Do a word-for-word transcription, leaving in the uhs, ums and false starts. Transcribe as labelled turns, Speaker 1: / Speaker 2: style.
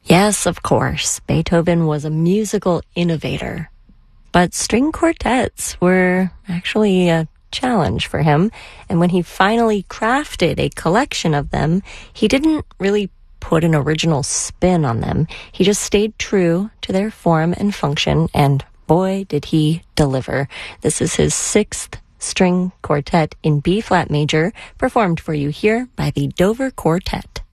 Speaker 1: Yes, of course, Beethoven was a musical innovator. But string quartets were actually a challenge for him, and when he finally crafted a collection of them, he didn't really put an original spin on them. He just stayed true to their form and function, and boy, did he deliver. This is his sixth string quartet in B-flat major, performed for you here by the Dover Quartet.